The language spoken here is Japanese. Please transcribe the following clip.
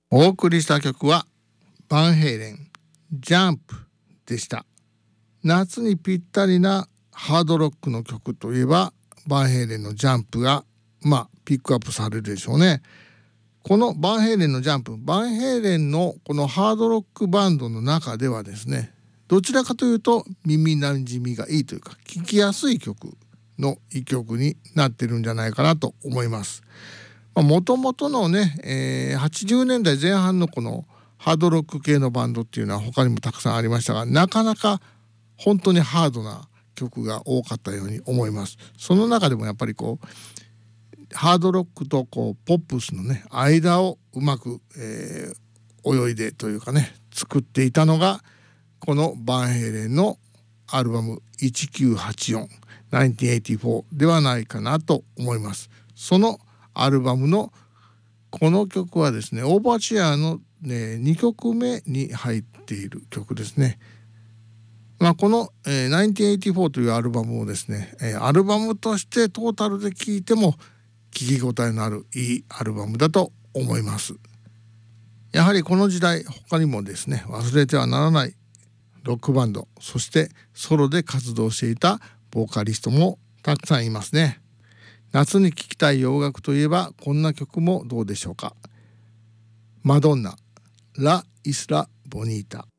お送りした曲はバンヘイレンジャンプでした。夏にぴったりなハードロックの曲といえばバンヘイレンのジャンプがピックアップされるでしょうね。このバンヘイレンのジャンプ、バンヘイレンのこのハードロックバンドの中ではですね、どちらかというと耳なじみがいいというか聴きやすい曲の一曲になってるんじゃないかなと思います。もともとのね、80年代前半のこのハードロック系のバンドっていうのは他にもたくさんありましたが、なかなか本当にハードな曲が多かったように思います。その中でもやっぱりこうハードロックとこうポップスのね間をうまく、泳いでというかね作っていたのがこのバンヘイレンのアルバム1984 1984ではないかなと思います。そのアルバムのこの曲はですね、オーバーチアの、2曲目に入っている曲ですね。この、1984というアルバムをですね、アルバムとしてトータルで聴いても聞き応えのあるいいアルバムだと思います。やはりこの時代他にもですね忘れてはならないロックバンド、そしてソロで活動していたボーカリストもたくさんいますね。夏に聴きたい洋楽といえばこんな曲もどうでしょうか。マドンナ、ラ・イスラ・ボニータ。